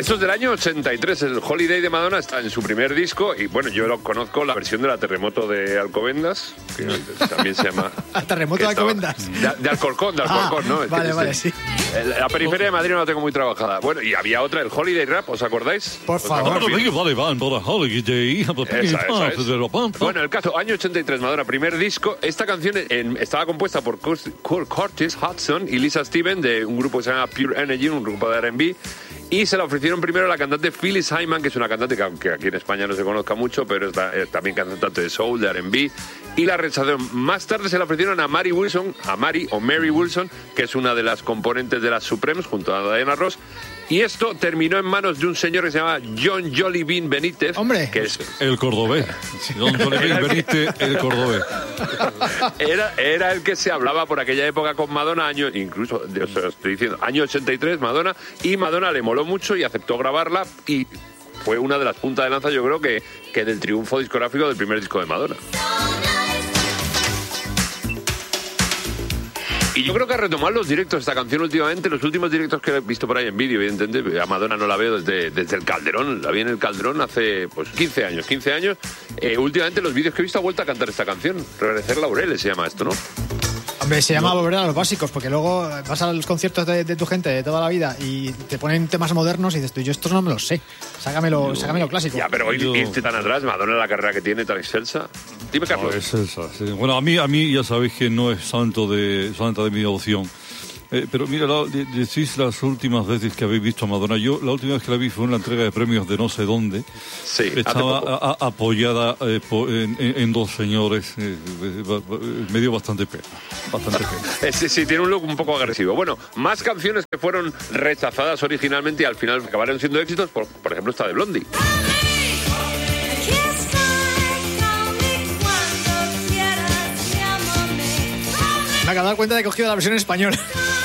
Esto es del año 83, el Holiday de Madonna está en su primer disco y bueno, yo lo conozco, la versión de la Terremoto de Alcobendas, que también se llama... ¿Terremoto de Alcobendas? De Alcorcón, ¿no? Vale, sí. La periferia de Madrid no la tengo muy trabajada. Bueno, y había otra, el Holiday Rap, ¿os acordáis? Por favor. Bueno, el caso, año 83, Madonna, primer disco. Esta canción estaba compuesta por Curtis Hudson y Lisa Steven, de un grupo que se llama Pure Energy, un grupo de R&B. Y se la ofrecieron primero a la cantante Phyllis Hyman, que es una cantante que aunque aquí en España no se conozca mucho, pero es también cantante de soul, de R&B, y la rechazaron. Más tarde se la ofrecieron a Mary Wilson, Mary Wilson, que es una de las componentes de las Supremes, junto a Diana Ross. Y esto terminó en manos de un señor que se llama John Jolly Bean Benítez. ¡Hombre! Que es el cordobés. John Jolly Bean Benítez, el cordobés. Era el que se hablaba por aquella época con Madonna, incluso, estoy diciendo, año 83, Madonna, y Madonna le moló mucho y aceptó grabarla y fue una de las puntas de lanza, yo creo, que del triunfo discográfico del primer disco de Madonna. Y yo creo que ha retomado los directos esta canción últimamente, los últimos directos que he visto por ahí en vídeo, evidentemente. A Madonna no la veo desde el Calderón, la vi en el Calderón hace 15 años. Últimamente los vídeos que he visto ha vuelto a cantar esta canción. Reverdecer Laureles se llama esto, ¿no? Hombre, se llama volver a los básicos, porque luego vas a los conciertos de tu gente de toda la vida y te ponen temas modernos y dices tú, yo estos no me los sé, sácamelo clásico. Ya, pero irte tan atrás, Madonna, la carrera que tiene, tan excelsa. Dime, Carlos. Excelsa, sí. Bueno, a mí ya sabéis que no es santa de mi devoción. Pero mira, decís las últimas veces que habéis visto a Madonna. Yo la última vez que la vi fue en la entrega de premios de no sé dónde. Sí, estaba apoyada en dos señores. Me dio bastante pena. Sí, tiene un look un poco agresivo. Bueno, más canciones que fueron rechazadas originalmente y al final acabaron siendo éxitos. Por ejemplo, esta de Blondie. Me acabo de dar cuenta de que he cogido la versión en español.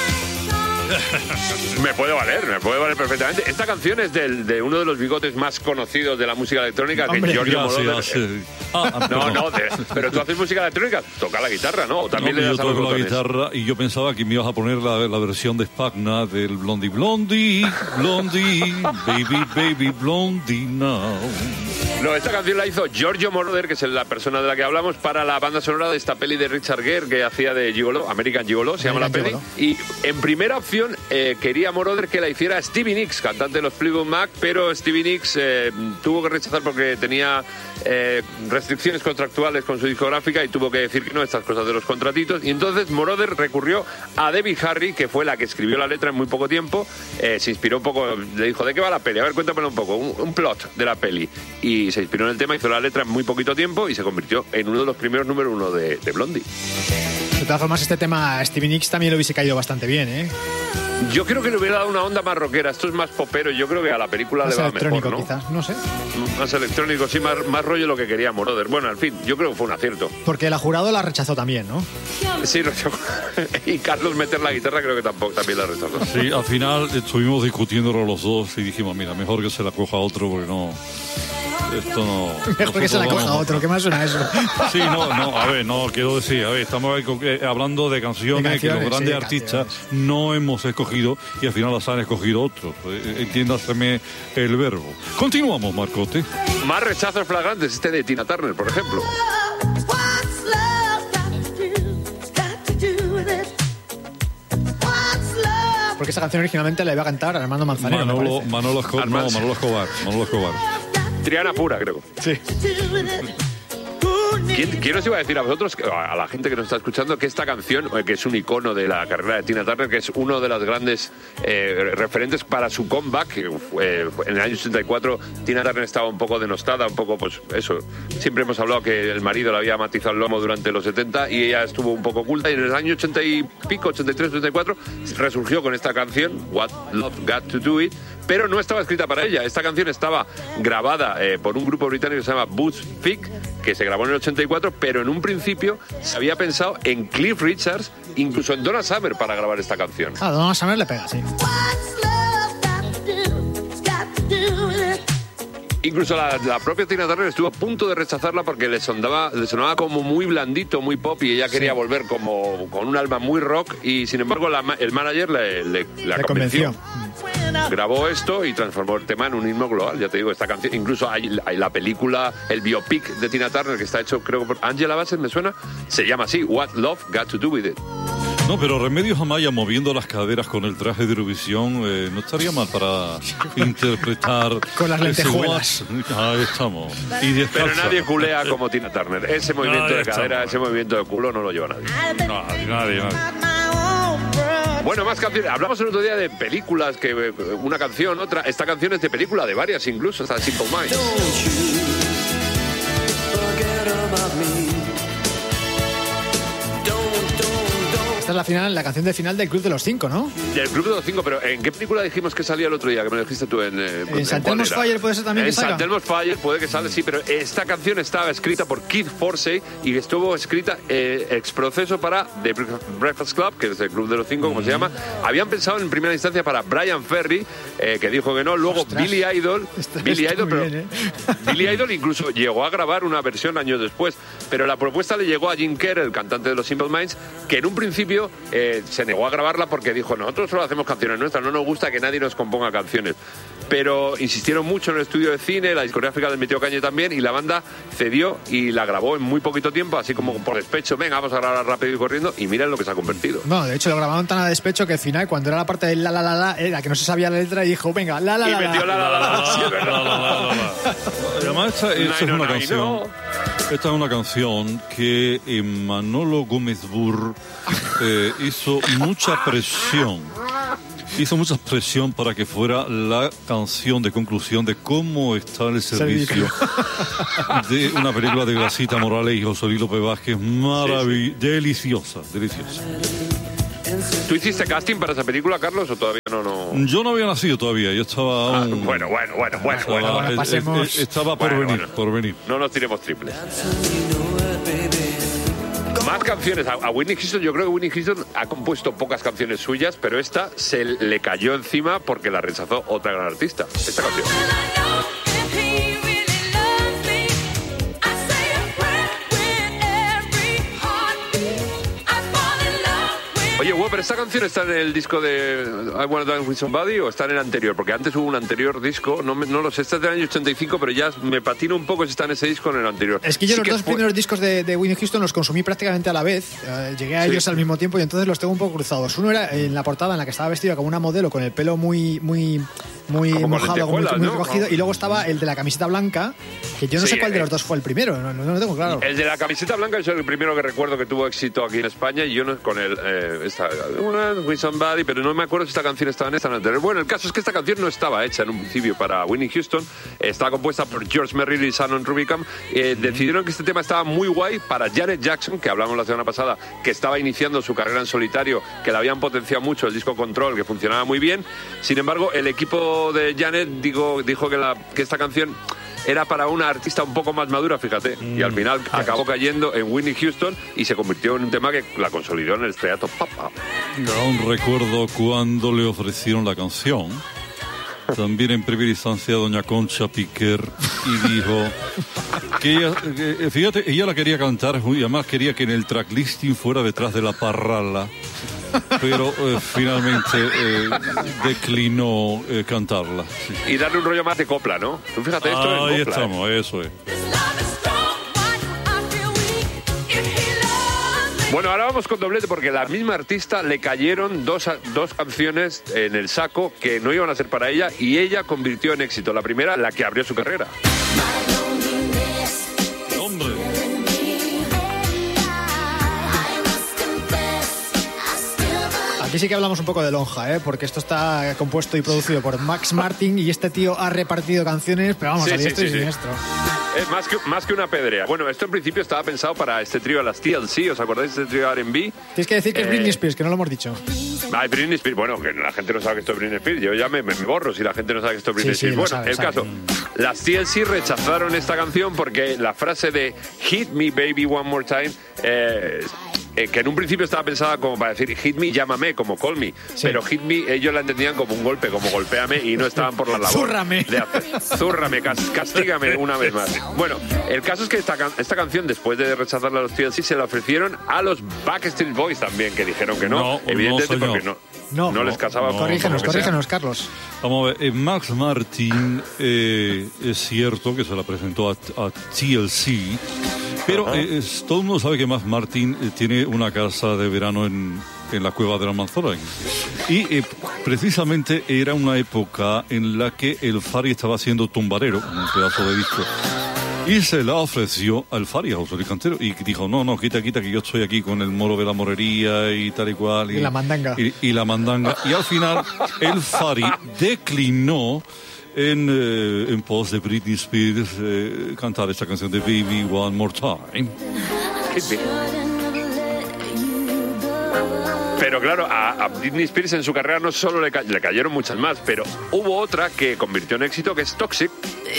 Me puede valer perfectamente. Esta canción es de uno de los bigotes más conocidos de la música electrónica, que es Giorgio Moroder. Pero tú haces música electrónica, toca la guitarra, ¿no? O también le das a los botones. Yo toco la guitarra y yo pensaba que me ibas a poner la versión de Spagna del Blondie, baby Blondie now. No, esta canción la hizo Giorgio Moroder, que es la persona de la que hablamos, para la banda sonora de esta peli de Richard Gere que hacía de Gigolo, American Gigolo, se llama la peli. Y en primera opción quería Moroder que la hiciera Stevie Nicks, cantante de los Fleetwood Mac, pero Stevie Nicks tuvo que rechazar porque tenía restricciones contractuales con su discográfica y tuvo que decir que no, estas cosas de los contratitos. Y entonces Moroder recurrió a Debbie Harry, que fue la que escribió la letra en muy poco tiempo, se inspiró un poco, le dijo, ¿de qué va la peli? A ver, cuéntamelo un poco, un plot de la peli. Y se inspiró en el tema, hizo la letra en muy poquito tiempo y se convirtió en uno de los primeros número 1 de Blondie. De todas formas, este tema a Stevie Nicks también lo hubiese caído bastante bien, ¿eh? Yo creo que le hubiera dado una onda más rockera. Esto es más popero. Yo creo que a la película más le va mejor, ¿no? Quizás, no sé. Más electrónico, sí, más rollo lo que quería Moroder. Bueno, al fin, yo creo que fue un acierto. Porque la jurado la rechazó también, ¿no? Sí, y Carlos meter la guitarra creo que también la rechazó. Sí, al final estuvimos discutiéndolo los dos y dijimos, mira, mejor que se la coja otro porque no... Esto no... Mejor que se la coja otro, ¿qué más suena eso? Sí, no, quiero decir, estamos hablando de canciones que los grandes artistas no hemos escogido y al final las han escogido otros. Entiéndaseme el verbo. Continuamos, Marcote. Más rechazos flagrantes, de Tina Turner, por ejemplo. Porque esa canción originalmente la iba a cantar Armando Manzanero. Manolo Escobar. Triana pura, creo. Sí. ¿Quién os iba a decir a vosotros, a la gente que nos está escuchando, que esta canción, que es un icono de la carrera de Tina Turner, que es uno de los grandes referentes para su comeback? En el año 84 Tina Turner estaba un poco denostada, un poco, pues eso, siempre hemos hablado que el marido le había matizado el lomo durante los 70 y ella estuvo un poco oculta, y en el año 80 y pico, 83, 84, resurgió con esta canción, What Love Got to Do It, pero no estaba escrita para ella. Esta canción estaba grabada por un grupo británico que se llama Boots Fig, que se grabó en el 84, pero en un principio se había pensado en Cliff Richards, incluso en Donna Summer, para grabar esta canción. A Donna Summer le pega, sí. Incluso la propia Tina Turner estuvo a punto de rechazarla porque le sonaba como muy blandito, muy pop, y ella quería volver como con un alma muy rock, y sin embargo el manager la convenció. grabó esto y transformó el tema en un himno global. Ya te digo, esta canción, incluso hay la película, el biopic de Tina Turner, que está hecho, creo, por Angela Bassett, me suena, se llama así, What Love Got to Do With It. No, pero Remedios Amaya moviendo las caderas con el traje de Eurovisión no estaría mal para interpretar con las lentejuelas. Ahí estamos. Pero nadie culea como Tina Turner. Ese movimiento de cadera, ese movimiento de culo no lo lleva nadie. Nadie. Bueno, más canciones. Hablamos el otro día de películas, que una canción, otra. Esta canción es de película, de varias incluso, está Simple Minds. Esta es la final, la canción de final del Club de los Cinco, ¿no? Del Club de los Cinco, pero ¿en qué película dijimos que salía el otro día? Que me lo dijiste tú en St. Elmo's Fire, puede ser también que salga. En St. Elmo's Fire puede que salga, sí, pero esta canción estaba escrita por Keith Forsey y estuvo escrita ex proceso para The Breakfast Club, que es el Club de los Cinco, como se llama. Habían pensado en primera instancia para Brian Ferry, que dijo que no. Luego Billy Idol. Billy Idol incluso llegó a grabar una versión años después, pero la propuesta le llegó a Jim Kerr, el cantante de los Simple Minds, que en un principio se negó a grabarla porque dijo, nosotros solo hacemos canciones nuestras, no nos gusta que nadie nos componga canciones. Pero insistieron mucho en el estudio de cine, la discográfica del metió caña también, y la banda cedió y la grabó en muy poquito tiempo, así como por despecho, venga, vamos a grabar rápido y corriendo, y mira en lo que se ha convertido. No, de hecho lo grabaron tan a despecho que al final, cuando era la parte de la, era que no se sabía la letra, y dijo, venga, la. Y metió la. Además, esta es una canción. Esta es una canción que Manolo Gómez Burr hizo mucha presión para que fuera la canción de conclusión de cómo está el servicio de una película de Gracita Morales y José Luis López Vázquez, deliciosa. ¿Tú hiciste casting para esa película, Carlos, o todavía no? Yo no había nacido todavía, yo estaba aún... Bueno. Estaba por venir. No nos tiremos triples. Más canciones. A Whitney Houston, yo creo que Whitney Houston ha compuesto pocas canciones suyas, pero esta se le cayó encima porque la rechazó otra gran artista. Esta canción. Oye, pero ¿esta canción está en el disco de I Wanna Dance With Somebody o está en el anterior? Porque antes hubo un anterior disco, no lo sé, este es del año 85, pero ya me patino un poco si está en ese disco o en el anterior. Es que yo los dos primeros discos de Whitney Houston los consumí prácticamente a la vez, llegué a ellos al mismo tiempo y entonces los tengo un poco cruzados. Uno era en la portada en la que estaba vestida como una modelo con el pelo muy mojado, muy recogido, y luego estaba el de la camiseta blanca, que yo no sé cuál de los dos fue el primero, no lo tengo claro. El de la camiseta blanca es el primero que recuerdo que tuvo éxito aquí en España, y yo no con el With Somebody, pero no me acuerdo si esta canción estaba en esta o en anterior. Bueno, el caso es que esta canción no estaba hecha en un principio para Whitney Houston, estaba compuesta por George Merrill y Shannon Rubicam. Decidieron que este tema estaba muy guay para Janet Jackson, que hablamos la semana pasada, que estaba iniciando su carrera en solitario, que la habían potenciado mucho el disco Control, que funcionaba muy bien. Sin embargo, el equipo de Janet dijo que esta canción era para una artista un poco más madura, fíjate, y al final acabó cayendo en Whitney Houston y se convirtió en un tema que la consolidó en el estrellato pop. Aún recuerdo cuando le ofrecieron la canción, también en primera instancia doña Concha Piquer, y dijo que ella, fíjate, ella la quería cantar y además quería que en el tracklisting fuera detrás de la parrala, pero finalmente declinó cantarla. Sí. Y darle un rollo más de copla, ¿no? Tú fíjate, esto es copla. Ahí estamos, eso es. Bueno, ahora vamos con doblete porque la misma artista le cayeron dos canciones en el saco que no iban a ser para ella y ella convirtió en éxito. La primera, la que abrió su carrera. ¡Hombre! Aquí sí que hablamos un poco de lonja, porque esto está compuesto y producido por Max Martin y este tío ha repartido canciones, pero vamos, a diestro y siniestro. Es más que una pedrea. Bueno, esto en principio estaba pensado para este trío, las TLC, ¿os acordáis de este trío R&B? Tienes que decir que es Britney Spears, que no lo hemos dicho. Britney Spears, bueno, que la gente no sabe que esto es Britney Spears. Yo ya me borro si la gente no sabe que esto es Britney Spears. Bueno, el caso, las TLC rechazaron esta canción porque la frase de Hit Me Baby One More Time, que en un principio estaba pensada como para decir hit me, llámame, como call me, pero hit me ellos la entendían como un golpe, como golpéame, y no estaban por la labor zúrrame, castígame una vez más. Bueno, el caso es que esta canción, después de rechazarla a los TLC, se la ofrecieron a los Backstreet Boys también, que dijeron que no evidentemente, porque no les casaba. Corrígenos, Carlos. Vamos a ver, Max Martin es cierto que se la presentó a TLC, pero todo el mundo sabe que Max Martin tiene una casa de verano en la cueva del Amazonas. Y precisamente era una época en la que el Fari estaba haciendo tumbarero, un pedazo de disco. Y se la ofreció al Fari, a José Luis Cantero, y dijo, no, quita, que yo estoy aquí con el moro de la morería y tal y cual. Y la mandanga. Y la mandanga. Y al final, el Fari declinó en pos de Britney Spears cantar esta canción de Baby One More Time. Pero claro, a Britney Spears en su carrera no solo le cayeron muchas más, pero hubo otra que convirtió en éxito, que es Toxic.